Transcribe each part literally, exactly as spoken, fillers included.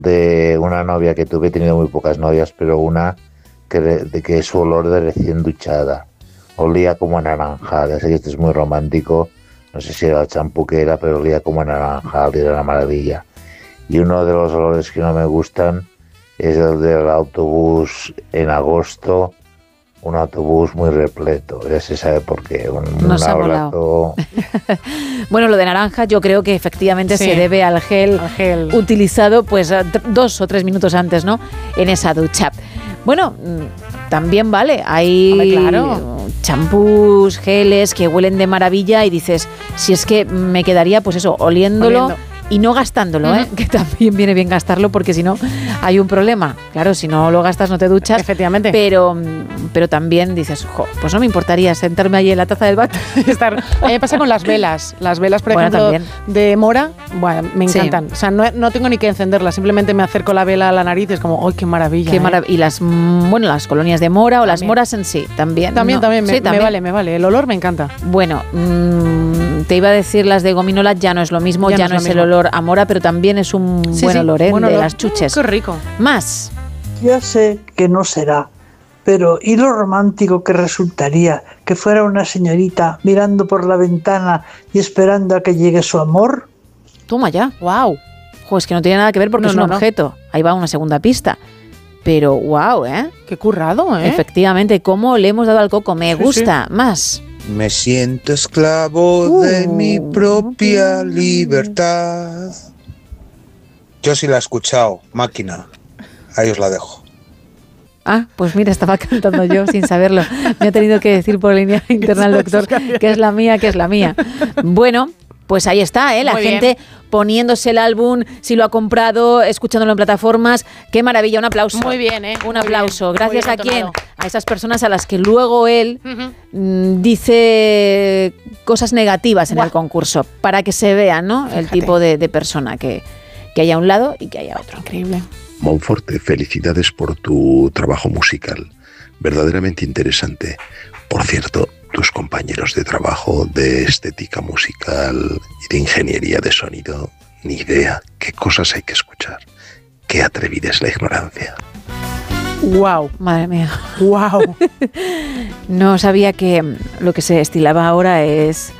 de una novia que tuve, he tenido muy pocas novias, pero una que, de que su olor de recién duchada, olía como a naranjal. Sé que esto es muy romántico, no sé si era el champú que era, pero olía como a naranjal y era una maravilla. Y uno de los olores que no me gustan es el del autobús en agosto, un autobús muy repleto, ya se sabe por qué. Un, Nos un ha abrazo. Bueno, lo de naranja yo creo que efectivamente sí. se debe al gel, al gel utilizado pues dos o tres minutos antes, ¿no? En esa ducha. Bueno, también vale, hay Hombre, claro. champús, geles que huelen de maravilla y dices, si es que me quedaría pues eso, oliéndolo. Oliendo. Y no gastándolo, uh-huh. ¿eh? Que también viene bien gastarlo porque si no hay un problema. Claro, si no lo gastas no te duchas. Efectivamente. Pero, pero también dices, jo, pues no me importaría sentarme ahí en la taza del váter. Estar. A mí me pasa con las velas. Las velas, por bueno, ejemplo, también. de mora, bueno, me encantan. Sí. O sea, no, no tengo ni que encenderlas, simplemente me acerco la vela a la nariz y es como, ¡ay, qué maravilla! Qué ¿eh? marav- y las, bueno, las colonias de mora o también. Las moras en sí, también. También, ¿no? también, me, sí, también. me vale, me vale. El olor me encanta. Bueno, mmm, te iba a decir las de gominola, ya no es lo mismo, ya, ya no, no es, es el olor a mora, pero también es un sí, buen sí, olor, ¿eh? Buen de olor. las chuches. Mm, qué rico. Más. Ya sé que no será, pero ¿y lo romántico que resultaría que fuera una señorita mirando por la ventana y esperando a que llegue su amor? Toma ya. Wow. Jo, es que no tiene nada que ver porque no, es un no, objeto. No. Ahí va una segunda pista. Pero wow, ¿eh? Qué currado, ¿eh? Efectivamente, cómo le hemos dado al coco. Me sí, gusta. Sí. Más. Me siento esclavo uh, de mi propia libertad. Yo sí la he escuchado, Máquina. Ahí os la dejo. Ah, pues mira, estaba cantando yo sin saberlo. Me ha tenido que decir por línea interna el doctor que es la mía, que es la mía. Bueno, pues ahí está, ¿eh? La Muy gente bien. Poniéndose el álbum, si lo ha comprado, escuchándolo en plataformas. ¡Qué maravilla! Un aplauso. Muy bien, ¿eh? Un Muy aplauso. bien. Gracias Muy a bien quién? entonado. A esas personas a las que luego él uh-huh. mm, dice cosas negativas en Buah. el concurso, para que se vea, ¿no? Fíjate. El tipo de, de persona que, que haya a un lado y que haya otro. Increíble. Monforte, felicidades por tu trabajo musical, verdaderamente interesante. Por cierto, tus compañeros de trabajo de estética musical y de ingeniería de sonido, ni idea qué cosas hay que escuchar. Qué atrevida es la ignorancia. Wow, madre mía. Wow. No sabía que lo que se estilaba ahora es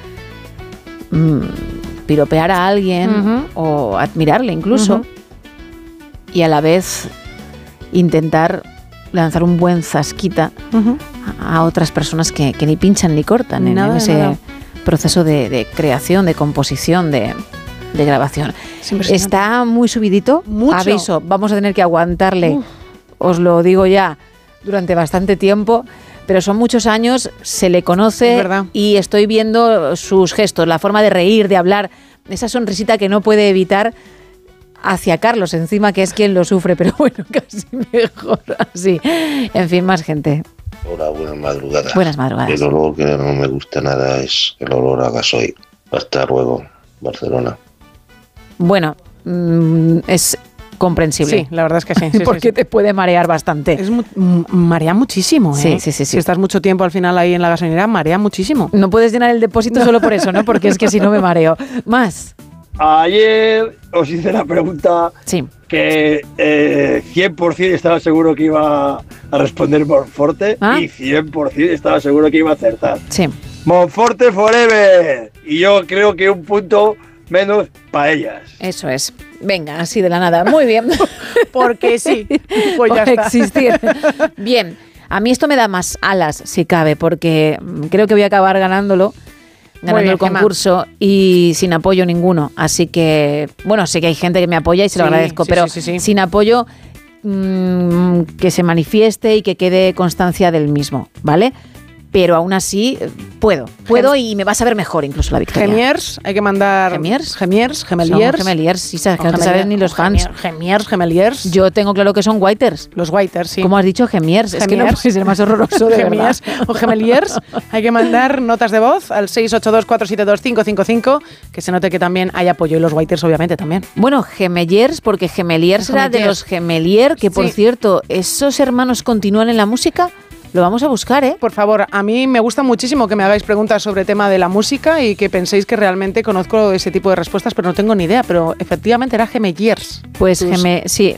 mmm, piropear a alguien uh-huh. o admirarle incluso. Uh-huh. Y a la vez intentar lanzar un buen zasquita uh-huh. a, a otras personas que, que ni pinchan ni cortan en, nada, en ese nada. proceso de, de creación, de composición, de, de grabación. Está muy subidito. Mucho. Aviso, vamos a tener que aguantarle, Uf. os lo digo ya, durante bastante tiempo. Pero son muchos años, se le conoce y estoy viendo sus gestos, la forma de reír, de hablar, esa sonrisita que no puede evitar hacia Carlos, encima que es quien lo sufre, pero bueno, casi mejor así. En fin, más gente. Hola, buenas madrugadas. Buenas madrugadas. El olor que no me gusta nada es el olor a gasoil. Hasta luego, Barcelona. Bueno, mmm, es comprensible. Sí, la verdad es que sí. sí porque sí, sí. te puede marear bastante. Es mu- marea muchísimo, ¿eh? Sí, sí, sí, sí. Si estás mucho tiempo al final ahí en la gasolinera, marea muchísimo. No puedes llenar el depósito no. solo por eso, ¿no? Porque es que si no me mareo. Más. Ayer os hice la pregunta sí. que eh, cien por ciento estaba seguro que iba a responder Monforte ¿Ah? y cien por ciento estaba seguro que iba a acertar. Sí. Monforte forever. Y yo creo que un punto menos para ellas. Eso es. Venga, así de la nada. Muy bien. Porque sí. Pues Por ya está. existir. Bien. A mí esto me da más alas, si cabe, porque creo que voy a acabar ganándolo. Ganando bien, el concurso Gemma. Y sin apoyo ninguno. Así que, bueno, sé que hay gente que me apoya y se lo sí, agradezco, sí, pero sí, sí, sí. sin apoyo mmm, que se manifieste y que quede constancia del mismo, ¿vale? Pero aún así puedo, puedo Gem- y me vas a ver mejor incluso la victoria. Gemiers, hay que mandar... ¿Gemiers? Gemiers, gemeliers. Son gemeliers, sí, sabes, que no te saben ni los fans. Gemiers, gemeliers. Yo tengo claro que son whiters. Los whiters, sí. ¿Cómo has dicho? Gemiers. Es que no puede ser más horroroso, de Gemiers verdad. o gemeliers. Hay que mandar notas de voz al seis ocho dos, cuatro siete dos, cinco cinco cinco, que se note que también hay apoyo. Y los whiters, obviamente, también. Bueno, gemeliers, porque gemeliers era de los gemelier, que por sí. cierto, ¿esos hermanos continúan en la música? Lo vamos a buscar, ¿eh? Por favor, a mí me gusta muchísimo que me hagáis preguntas sobre el tema de la música y que penséis que realmente conozco ese tipo de respuestas, pero no tengo ni idea. Pero efectivamente era Gemeliers. Pues Geme, sí,